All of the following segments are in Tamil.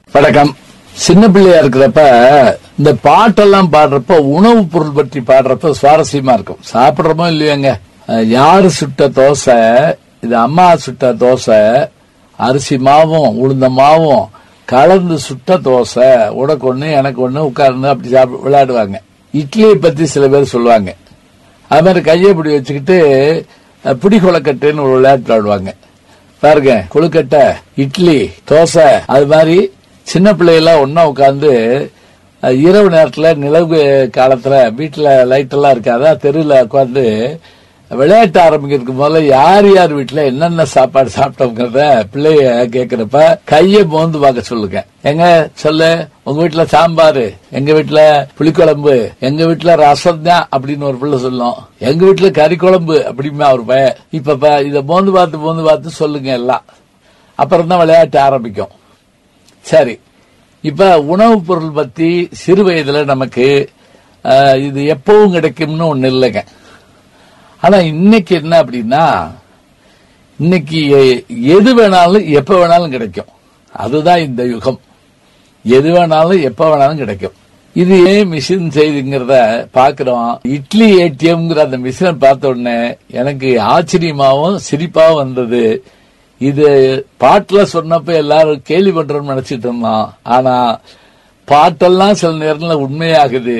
வணக்கம். சின்ன பிள்ளையா இருக்கிறப்ப இந்த பாட்டெல்லாம் பாடுறப்ப உணவு பொருள் பற்றி பாடுறப்ப சுவாரஸ்யமா இருக்கும். சாப்பிடுறோமோ இல்லையோங்க, யாரு சுட்ட தோசை, இது அம்மா சுட்ட தோசை, அரிசி மாவும் உளுந்த மாவும் கலந்து சுட்ட தோசை, உனக்கு ஒண்ணு எனக்கு ஒண்ணு, உட்கார்ந்து அப்படி விளையாடுவாங்க. இட்லியை பத்தி சில பேர் சொல்லுவாங்க. அது மாதிரி கையை இப்படி வச்சுக்கிட்டு பிடி கொழுக்கட்டைன்னு ஒரு விளையாட்டு விளையாடுவாங்க. பாருங்க, கொழுக்கட்டை, இட்லி, தோசை, அது மாதிரி சின்ன பிள்ளைகள்லாம் ஒன்னா உட்காந்து இரவு நேரத்துல நிலவு காலத்துல வீட்டுல லைட் எல்லாம் இருக்காதா, தெருவில் உட்காந்து விளையாட்டு ஆரம்பிக்கிறதுக்கு முதல்ல யார் யார் வீட்டுல என்னென்ன சாப்பாடு சாப்பிட்டோங்கிறத பிள்ளைய கேக்குறப்ப கைய மோந்து பார்க்க சொல்லுங்க. எங்க சொல்லு, உங்க வீட்டுல சாம்பாரு, எங்க வீட்டுல புளிக்குழம்பு, எங்க வீட்டுல ரசம் தான் அப்படின்னு ஒரு பிள்ளை சொல்லும். எங்க வீட்டுல கறி குழம்பு அப்படிமா ஒரு பையன். இப்ப இத மோந்து பார்த்து சொல்லுங்க எல்லாம். அப்புறம் தான் விளையாட்டு ஆரம்பிக்கும். சரி, இப்ப உணவுப் பொருள் பத்தி சிறு வயதுல நமக்கு இது எப்பவும் கிடைக்கும்னு ஒண்ணு இல்லைங்க. ஆனா இன்னைக்கு என்ன அப்படின்னா, இன்னைக்கு எது வேணாலும் எப்ப வேணாலும் கிடைக்கும். அதுதான் இந்த யுகம். எது வேணாலும் எப்ப வேணாலும் கிடைக்கும். இது ஏன் மிஷின் செய்துங்கிறத பாக்குறோம். இட்லி ஏடிஎம்ங்கிற அந்த மிஷின் பார்த்த உடனே எனக்கு ஆச்சரியமாவும் சிரிப்பாவும் வந்தது. இது பாட்டுல சொன்னப்ப எல்லாரும் கேள்வி பண்றோம்னு நினைச்சிட்டு இருந்தோம். ஆனா பாட்டெல்லாம் சில நேரத்தில் உண்மையாகுது,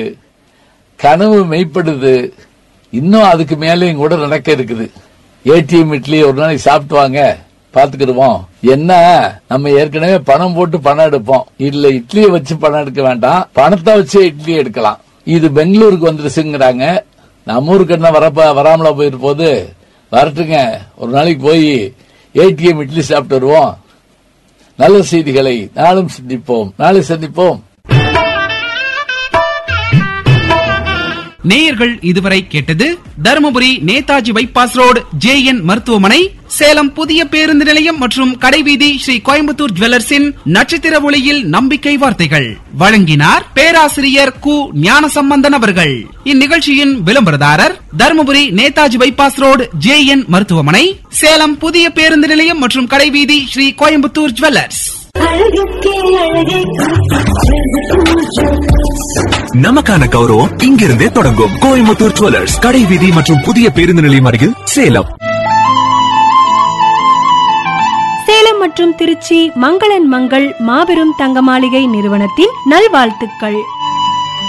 கனவு மெய்ப்படுது. இன்னும் அதுக்கு மேலேயும் கூட நடக்க இருக்குது. ஏடிஎம் இட்லி ஒரு நாளைக்கு சாப்பிட்டு வாங்க, பாத்துக்கிடுவோம். என்ன, நம்ம ஏற்கனவே பணம் போட்டு பணம் எடுப்போம். இல்ல, இட்லியை வச்சு பணம் எடுக்க வேண்டாம், பணத்தை வச்சு இட்லி எடுக்கலாம். இது பெங்களூருக்கு வந்துருச்சுங்கிறாங்க. நம்ம ஊருக்கு என்ன வராமலா போயிரு போது, வரட்டுங்க, ஒரு நாளைக்கு போய் ஏடிஎம் இட்லி சாப்பிட்டு வருவோம். நல்ல செய்திகளை நாளும் சந்திப்போம், நாளை சந்திப்போம். நேயர்கள் இதுவரை கேட்டது Dharmapuri Netaji bypass road JN மருத்துவமனை, சேலம் புதிய பேருந்து நிலையம் மற்றும் கடைவீதி ஸ்ரீ கோயம்புத்தூர் ஜுவல்லர்ஸின் நட்சத்திர ஒளியில் நம்பிக்கை வார்த்தைகள். வழங்கினார் பேராசிரியர் கு ஞானசம்பந்தன் அவர்கள். இந்நிகழ்ச்சியின் விளம்பரதாரர் Dharmapuri Netaji bypass road JN மருத்துவமனை, சேலம் புதிய பேருந்து நிலையம் மற்றும் கடைவீதி ஸ்ரீ கோயம்புத்தூர் ஜுவல்லர்ஸ். நமக்கான கௌரவம் இங்கிருந்தே தொடங்கும். கோயம்புத்தூர் ஜுவல்லர்ஸ், கடைவீதி மற்றும் புதிய பேருந்து நிலையம் அருகில், சேலம். சேலம் மற்றும் திருச்சி மங்களன் மங்கள் மாபெரும் தங்க மாளிகை நிறுவனத்தின் நல்வாழ்த்துக்கள்.